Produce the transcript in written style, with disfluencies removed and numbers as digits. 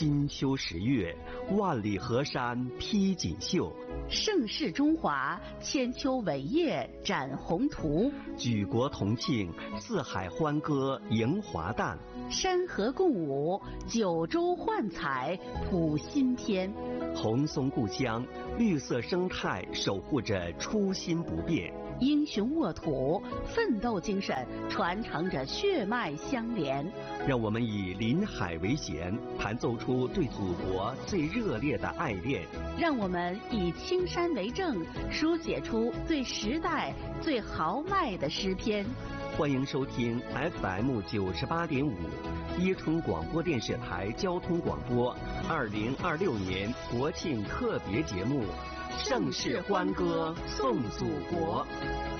金秋10月，万里河山披锦绣。 盛世中华，千秋伟业展宏图。 举国同庆，四海欢歌迎华诞。 山河共舞，九州焕彩谱新篇。 红松故乡，绿色生态守护着初心不变。 英雄沃土，奋斗精神传承着血脉相连。 让我们以临海为弦，弹奏出对祖国最热烈的爱恋。 让我们以青山为证，书写出对时代最豪迈的诗篇。 欢迎收听 FM 98.5伊春广播电视台交通广播2026年国庆特别节目《盛世欢歌颂祖国》。